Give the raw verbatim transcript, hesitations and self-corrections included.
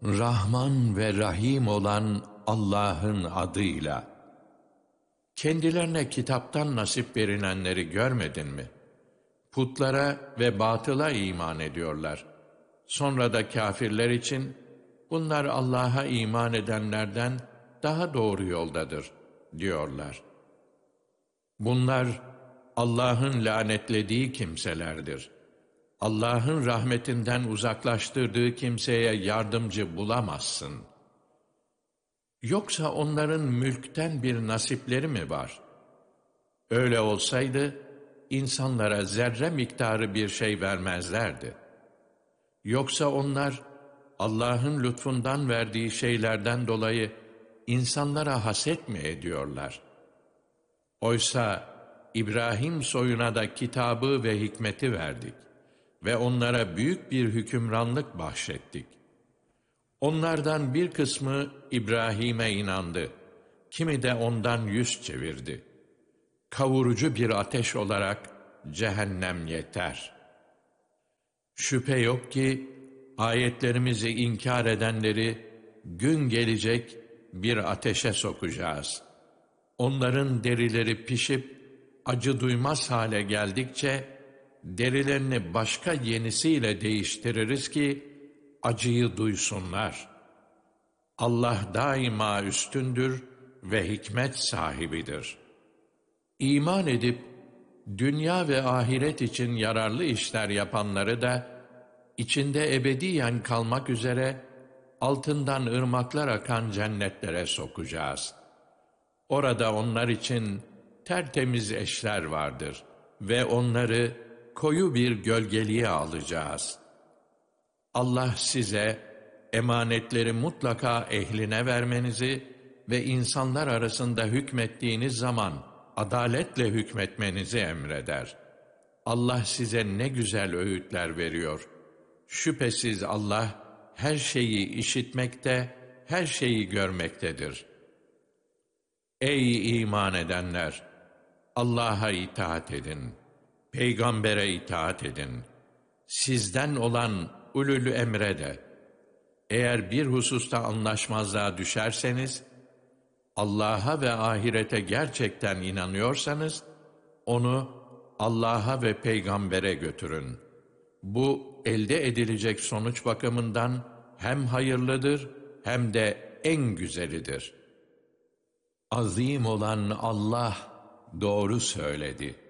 Rahman ve Rahim olan Allah'ın adıyla. Kendilerine kitaptan nasip verilenleri görmedin mi? Putlara ve batıla iman ediyorlar. Sonra da kâfirler için, bunlar Allah'a iman edenlerden daha doğru yoldadır, diyorlar. Bunlar, Allah'ın lanetlediği kimselerdir. Allah'ın rahmetinden uzaklaştırdığı kimseye yardımcı bulamazsın. Yoksa onların mülkten bir nasipleri mi var? Öyle olsaydı, insanlara zerre miktarı bir şey vermezlerdi. Yoksa onlar, Allah'ın lütfundan verdiği şeylerden dolayı insanlara haset mi ediyorlar? Oysa İbrahim soyuna da kitabı ve hikmeti verdik ve onlara büyük bir hükümranlık bahşettik. Onlardan bir kısmı İbrahim'e inandı, kimi de ondan yüz çevirdi. Kavurucu bir ateş olarak cehennem yeter. Şüphe yok ki ayetlerimizi inkar edenleri gün gelecek bir ateşe sokacağız. Onların derileri pişip acı duymaz hale geldikçe derilerini başka yenisiyle değiştiririz ki acıyı duysunlar. Allah daima üstündür ve hikmet sahibidir. İman edip dünya ve ahiret için yararlı işler yapanları da içinde ebediyen kalmak üzere altından ırmaklar akan cennetlere sokacağız. Orada onlar için tertemiz eşler vardır ve onları koyu bir gölgeliğe alacağız. Allah size emanetleri mutlaka ehline vermenizi ve insanlar arasında hükmettiğiniz zaman adaletle hükmetmenizi emreder. Allah size ne güzel öğütler veriyor. Şüphesiz Allah her şeyi işitmekte, her şeyi görmektedir. Ey iman edenler! Allah'a itaat edin, peygambere itaat edin. Sizden olan ulul emre de, eğer bir hususta anlaşmazlığa düşerseniz, Allah'a ve ahirete gerçekten inanıyorsanız, onu Allah'a ve peygambere götürün. Bu elde edilecek sonuç bakımından hem hayırlıdır hem de en güzelidir. Azim olan Allah doğru söyledi.